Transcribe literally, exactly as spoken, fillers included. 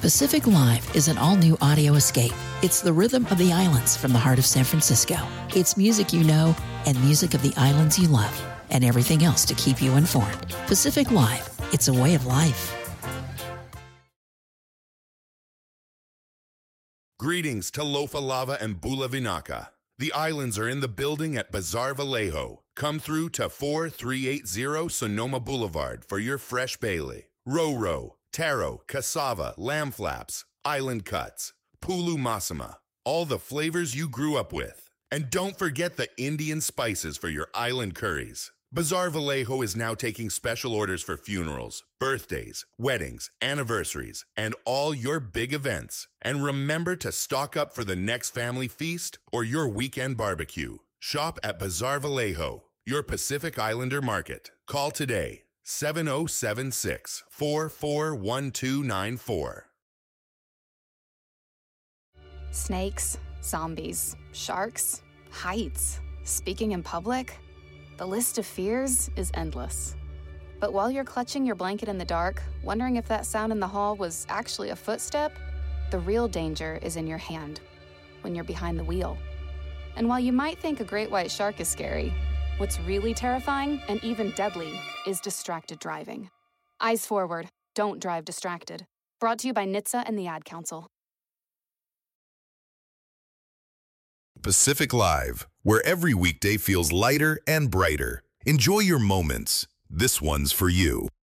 Pacific Live is an all-new audio escape. It's the rhythm of the islands from the heart of San Francisco. It's music you know and music of the islands you love, and everything else to keep you informed. Pacific Live, it's a way of life. Greetings to Lofa Lava and Bula Vinaka. The islands are in the building at Bazaar Vallejo. Come through to four three eight zero Sonoma Boulevard for your fresh Bailey. Roro, taro, cassava, lamb flaps, island cuts, pulu masama, all the flavors you grew up with. And don't forget the Indian spices for your island curries. Bazaar Vallejo is now taking special orders for funerals, birthdays, weddings, anniversaries, and all your big events. And remember to stock up for the next family feast or your weekend barbecue. Shop at Bazaar Vallejo, your Pacific Islander market. Call today, seven oh seven six, four four one two nine four. Snakes, zombies, sharks, heights, speaking in public. The list of fears is endless. But while you're clutching your blanket in the dark, wondering if that sound in the hall was actually a footstep, the real danger is in your hand, when you're behind the wheel. And while you might think a great white shark is scary, what's really terrifying and even deadly is distracted driving. Eyes forward, don't drive distracted. Brought to you by N H T S A and the Ad Council. Pacific Live, where every weekday feels lighter and brighter. Enjoy your moments. This one's for you.